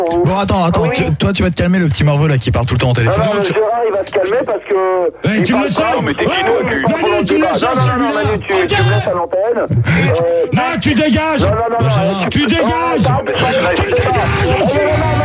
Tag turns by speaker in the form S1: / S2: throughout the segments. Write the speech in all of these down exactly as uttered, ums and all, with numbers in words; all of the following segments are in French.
S1: Bon, attends, attends,
S2: Oui.
S1: tu- toi tu vas te calmer, le petit Marveau là qui parle tout le temps au téléphone.
S2: Non, non, Gérard, il va se calmer parce que...
S3: Ouais,
S2: il
S3: tu me
S2: parle
S3: le
S2: pas.
S3: sors.
S2: Non, mais t'es
S3: Ouais,
S2: finot, tu...
S3: Manu, tu le
S2: Non,
S3: sors,
S2: non, non,
S3: celui-là.
S2: Manu, tu, tu me laisses à l'antenne. Euh,
S3: Non, tu dégages.
S2: Non, non, non, non,
S3: Tu dégages.
S2: Oh,
S3: Tu dégages aussi.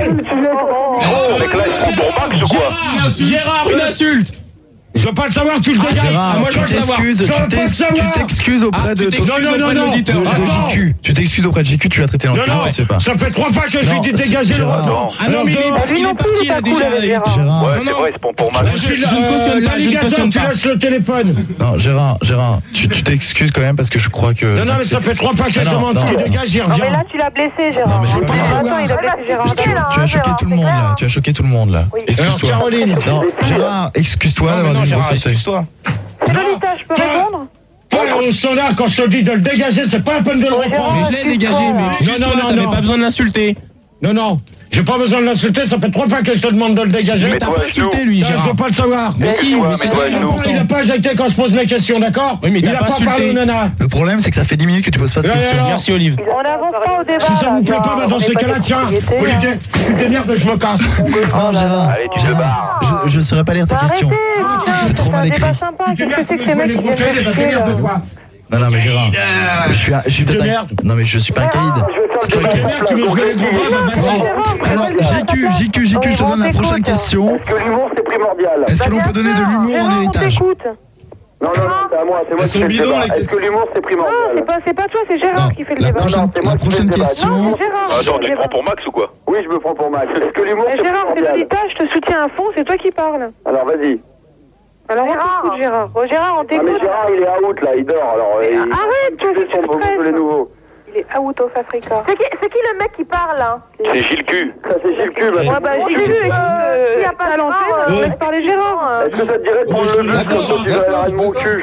S2: Oh, mec, là, il se prend pour Max ou quoi?
S4: Gérard, une insulte.
S3: Je veux pas le savoir, tu le dégages.
S1: Gérard,
S3: Ah, moi, je
S1: tu
S3: veux le savoir.
S1: t'excuses,
S3: Je veux
S1: tu
S3: pas le
S1: t'ex- tu
S3: savoir.
S1: t'excuses auprès
S4: Ah,
S1: de
S4: tu
S1: ton
S4: t'excuses
S3: Non, non, non,
S4: auprès de
S3: non.
S4: l'auditeur.
S1: de- de
S3: Attends.
S1: J Q. Tu t'excuses auprès de J Q, tu l'as traité
S3: Non,
S1: l'enculé,
S3: non,
S1: ça se fait pas.
S3: ça fait trois fois que je
S1: Non,
S3: lui dis dégager le
S1: Gérard.
S3: roi.
S4: Ah non, mais il est,
S3: Alors,
S4: il est
S2: non plus,
S4: parti
S2: il est
S4: là
S2: pas cool
S4: déjà.
S2: avec Gérard.
S1: Gérard,
S2: Ouais,
S4: Non,
S2: c'est
S4: non.
S2: vrai, c'est pour, pour Max.
S4: Je, je ne cautionne
S3: Euh,
S4: pas, je ne
S3: L'alligator,
S4: cautionne
S3: tu
S4: pas.
S3: laisses le téléphone.
S1: non, Gérard, Gérard, tu tu t'excuses quand même parce que je crois que.
S3: Non, non, mais ça fait trois fois que je
S1: Non, non,
S3: demande
S1: non,
S3: tu
S1: non.
S3: dégages, il
S5: Non mais là
S3: revient.
S5: tu l'as blessé Gérard.
S1: Non, mais je veux pas
S5: Attends,
S3: savoir.
S5: il a blessé Gérard.
S1: Tu, tu as choqué tout le monde là, tu as choqué tout le monde là.
S5: Oui.
S3: Alors,
S1: Excuse-toi.
S3: Caroline.
S1: Non, Gérard, excuse-toi
S4: Non, mais
S1: d'avoir
S4: non,
S1: dit une
S4: Gérard,
S1: grossesse.
S4: excuse-toi.
S5: C'est Lolita, je peux
S3: Toi-
S5: répondre?
S3: Toi, au standard, quand je te dis de le dégager, c'est pas la peine de le reprendre.
S4: Mais je l'ai dégagé, mais excuse-toi,
S3: Non, non, non,
S4: t'avais
S3: non.
S4: pas besoin de l'insulter.
S3: Non, non, j'ai pas besoin de l'insulter, ça fait trois fois que je te demande de le dégager.
S4: Mais t'as
S2: toi,
S4: pas insulté lui,
S3: Non, je
S4: Gérard.
S3: veux pas le savoir.
S4: Mais si,
S2: toi,
S4: mais c'est
S2: mais
S4: ça
S2: toi,
S4: qui est
S2: nous.
S4: important.
S3: Il a pas éjecté quand je pose mes questions, d'accord?
S4: Oui, mais
S3: il
S4: t'as
S3: a
S4: pas
S3: pas parlé
S4: insulté.
S3: aux nanas.
S1: Le problème, c'est que ça fait dix minutes que tu poses pas de
S3: Ouais,
S1: questions.
S3: alors.
S4: Merci Olive.
S5: On n'avance pas au débat.
S3: Si ça
S5: là,
S3: vous plaît pas,
S5: Gérard,
S3: bah dans
S5: on
S3: ces
S5: est pas
S3: cas-là,
S5: des
S3: tiens,
S5: propriétaires.
S3: Olivier, tu t'énerves, je me casse.
S1: Non, Gérard,
S2: Allez, tu te barres.
S1: je, je saurais pas lire tes
S5: Bah,
S1: questions.
S5: arrêtez, putain,
S1: C'est trop
S5: c'est un
S1: mal
S5: débat
S1: écrit.
S5: sympa.
S3: Tu
S5: Qu'est-ce que
S3: t'énerves,
S5: c'est
S3: tu
S5: que ces
S3: veux
S5: mecs
S3: les
S5: qui viennent
S3: gonfler,
S5: me
S3: bah
S5: chier,
S3: t'énerves
S5: là?
S3: de toi.
S1: Non, non, mais Gérard, je suis, un- je suis peut-être
S3: Merde.
S1: un... Non, mais je suis pas un caïd.
S2: Je vais
S3: Tu
S2: faire le
S3: t'énerves, tu veux jouer les gros bras, bah vas-y.
S1: Alors, J Q, J Q, J Q, je te donne la prochaine question.
S2: Est-ce que l'humour, c'est primordial?
S1: Est-ce que l'on peut donner de l'humour en
S5: Gérard, on
S1: héritage?
S5: t'écoute.
S2: Non, non, non, c'est à moi, c'est moi
S3: Elles
S2: qui
S3: sont
S2: fais le
S3: bidons,
S2: débat.
S3: les
S2: Est-ce que l'humour, c'est
S5: Non,
S2: primordial?
S5: c'est pas, c'est pas toi, c'est Gérard
S1: Non,
S5: qui fait le
S1: la
S5: débat.
S1: prochaine,
S2: Non, c'est moi
S1: la
S2: qui fais
S1: prochaine
S2: le débat.
S5: Non,
S1: question.
S5: c'est Gérard.
S2: Attends,
S5: qui fait le débat.
S2: Max ou quoi? Oui, je me prends pour Max. Est-ce que l'humour,
S5: Mais
S2: c'est
S5: Gérard, c'est
S2: primordial?
S5: Lolita, je te soutiens à fond, c'est toi qui parles.
S2: Alors, vas-y.
S5: Alors on t'écoute Gérard. Oh, Gérard, on
S2: Ah, mais
S5: t'écoute.
S2: Gérard, il est out, là, il dort, alors...
S5: Mais
S2: il-
S5: arrête,
S2: il
S5: toi,
S2: fait
S5: si tu
S2: son
S5: le
S2: beau
S5: presses.
S2: les nouveaux.
S5: Il est out of Africa. C'est qui, c'est qui le mec qui parle là?
S2: C'est Gilles Q. Ça, c'est Gilles Q, bah.
S5: Ouais, bah j'ai vu, il a pas lancé, on laisse parler Gérard.
S2: Est-ce que ça te dirait de prendre le but quand tu vas l'arrêt de mon cul?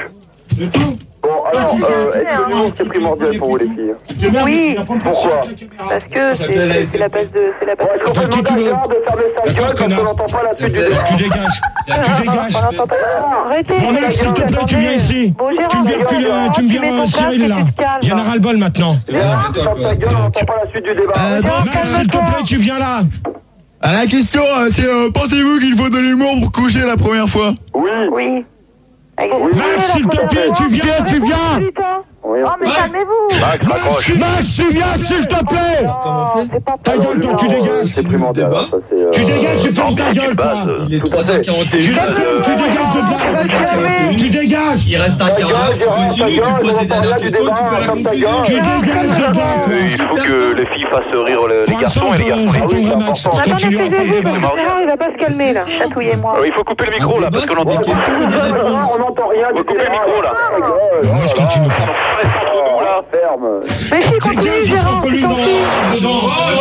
S2: Bon, alors, euh, est-ce que l'humour, c'est primordial pour vous, les filles?
S5: Oui.
S2: Pourquoi?
S5: Parce que c'est c'est la base de... C'est la base
S2: Bon, est-ce qu'on peut demander à Gérard de fermer sa
S3: D'accord,
S2: gueule quand
S3: connard.
S2: on n'entend pas la suite du débat?
S3: Tu dégages. Tu dégages.
S5: On n'entend pas. Arrêtez.
S3: Mon ex, s'il te plaît, tu viens ici.
S5: Bon, Gérard,
S3: Tu me viens refiler,
S5: Gérard,
S3: tu me
S5: tu mets
S3: viens
S5: ton
S3: Cyril
S5: casque
S3: là.
S5: et tu te calmes.
S3: Il y en a ras le bol maintenant.
S2: Gérard, tu fermes ta gueule, on n'entend pas la suite du débat.
S1: Euh, donc,
S3: Max, s'il te plaît, tu viens là.
S1: à la question, euh, c'est euh, pensez-vous qu'il faut de l'humour pour coucher la première fois?
S2: Oui.
S5: Oui.
S3: Max, s'il te plaît, tu viens, tu viens.
S2: Oui,
S5: Oh, mais calmez-vous.
S2: Max, raccroche.
S3: Max, tu viens, s'il te plaît.
S5: Non, c'est pas
S3: Ta gueule, toi, tu dégages.
S2: C'est primordial, hein, ça, c'est... euh,
S3: Tu dégages, tu fermes ta gueule, toi.
S6: Il est trois heures quarante et
S3: Tu
S6: une.
S3: dégages, tu dégages de là. Tu dégages.
S6: Il reste un
S2: Ta
S6: quart
S2: gueule,
S6: d'heure.
S2: Gérard,
S6: Tu
S2: ta
S6: continues,
S2: gueule,
S6: tu poses
S2: on
S6: des
S2: entend rien
S6: dernières
S2: du
S6: questions,
S2: débat,
S6: tu fais la
S2: ferme ta
S6: conclusion.
S2: gueule.
S3: Tu dégages de là.
S2: Il faut que les filles fassent rire les
S3: Pour
S2: garçons
S3: l'instant,
S2: et les garçons.
S3: je
S2: Ah oui,
S3: tomberai
S2: c'est
S3: Max.
S2: important.
S3: Je
S5: Attendez,
S3: continuerai pas le
S5: taisez-vous,
S3: débat.
S5: parce que Gérard, il va pas se calmer, là. Chatouillez-moi.
S2: Ah, il faut couper le micro là parce qu'on entend
S6: Des questions et des réponses.
S2: On n'entend rien du
S7: Coupez le micro, là.
S3: Moi, je continue pas.
S2: Là, ferme.
S5: Mais si, continue,
S3: Dégage, je
S5: Gérard,
S3: suis
S5: tu t'en fiches.
S3: connu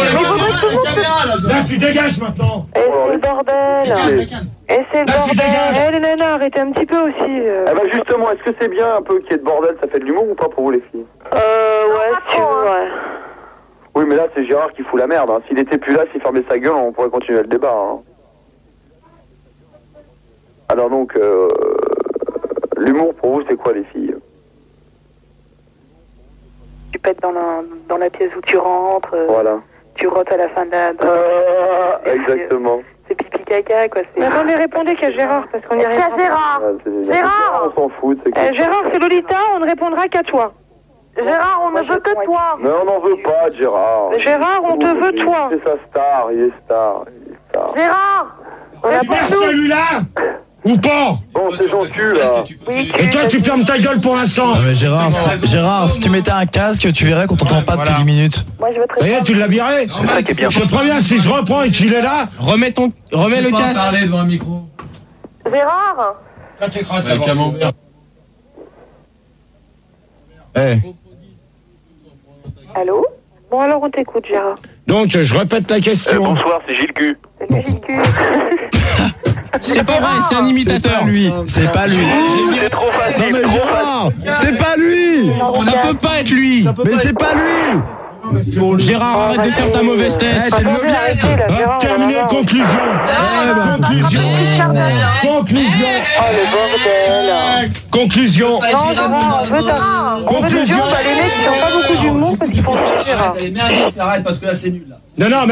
S3: dans... Là, tu dégages maintenant.
S5: Et c'est le bordel. Et c'est le
S3: Là, tu
S5: bordel.
S3: dégages.
S5: Eh, les nanas, arrêtez un petit peu aussi. euh.
S2: Eh ben justement, est-ce que c'est bien un peu qu'il y ait de bordel, ça fait de l'humour ou pas pour vous les filles?
S5: Euh, ouais, si tu veux, ouais.
S2: Oui, mais là c'est Gérard qui fout la merde. Hein. S'il était plus là, s'il fermait sa gueule, on pourrait continuer le débat. Hein. Alors donc, euh, l'humour pour vous c'est quoi les filles?
S5: Tu pètes dans la, dans la pièce où tu rentres. euh,
S2: Voilà.
S5: Tu rotes à la fin de la... de-
S2: Euh, exactement.
S5: C'est pipi caca, quoi. Mais attendez, répondez qu'à Gérard, parce qu'on y arrive.
S8: C'est Gérard.
S2: Ah, c'est-
S8: Gérard.
S2: On s'en fout. C'est
S5: Euh,
S2: que-
S5: Gérard, c'est Lolita, on ne répondra qu'à toi.
S8: Gérard, on ne veut que toi.
S2: Mais on n'en veut pas, de Gérard.
S5: Mais Gérard, on te veut, toi.
S2: C'est sa star, il est star. Il est star.
S8: Gérard.
S5: On a
S3: Tu
S5: pas
S3: perds
S5: nous.
S3: celui-là ou pas?
S2: Bon, c'est son cul là.
S5: Oui,
S3: Et toi, tu fermes ta gueule pour l'instant.
S1: Non mais Gérard, si- Gérard, si tu mettais un casque, tu verrais qu'on t'entend pas depuis dix minutes.
S5: Moi, je veux te
S3: Ça y est,
S5: répondre.
S3: tu l'as viré.
S7: C'est ça qui est bien.
S3: Je te préviens, si je reprends et qu'il est là,
S4: Remets ton, remets le
S6: Pas
S4: casque.
S6: parler devant un micro.
S8: Gérard.
S3: là, t'écrases
S6: Ouais,
S3: la
S6: camembert.
S1: Eh,
S5: Allô? Bon, alors on t'écoute, Gérard.
S3: Donc, je répète la
S7: Euh,
S3: question.
S7: bonsoir, c'est Gilles Q.
S5: C'est le cul.
S4: C'est pas vrai, c'est un
S1: c'est
S4: imitateur.
S1: pas lui, c'est pas lui.
S7: C'est trop
S1: Non
S7: facile,
S1: mais
S7: trop facile.
S1: Gérard, c'est pas lui.
S4: Ça peut pas être lui.
S1: Mais c'est pas lui.
S4: Gérard, arrête de faire ta mauvaise
S1: Eh,
S4: tête.
S1: t'es une
S5: Attendez,
S1: mauviette.
S5: arrêtez, là,
S3: Hop,
S5: Gérard.
S3: terminé,
S5: on en a marre.
S3: conclusion. Conclusion. Conclusion.
S5: Oh, le bordel.
S3: Conclusion.
S5: Non, Gérard, on veut ta... On veut te
S3: Conclusion.
S5: dire, bah, les mecs, ils ont pas beaucoup d'humour parce qu'ils font ça, Gérard.
S6: Allez, merde, arrête parce que là c'est nul là.
S3: Non, non,